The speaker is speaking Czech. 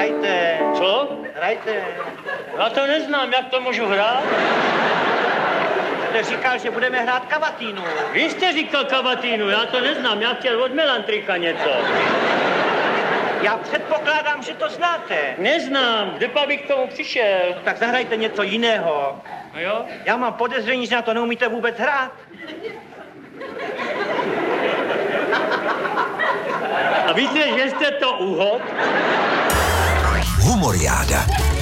Hrajte. Co? Hrajte. Já to neznám, jak to můžu hrát? Jste říkal, že budeme hrát kavatínu. Vy jste říkal kavatínu, já to neznám, já chtěl od Melantrika něco. Já předpokládám, že to znáte. Neznám, kde pak bych k tomu přišel? Tak zahrajte něco jiného. A jo? Já mám podezření, že na to neumíte vůbec hrát. A víte, že jste to uhod? Humoriáda.